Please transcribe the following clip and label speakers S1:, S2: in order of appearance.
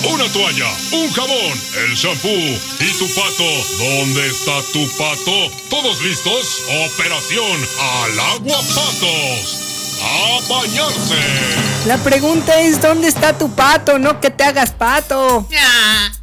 S1: una toalla, un jabón, el shampoo y tu pato. ¿Dónde está tu pato? ¿Todos listos? Operación al agua patos. ¡A bañarse!
S2: La pregunta es, ¿dónde está tu pato? No que te hagas pato.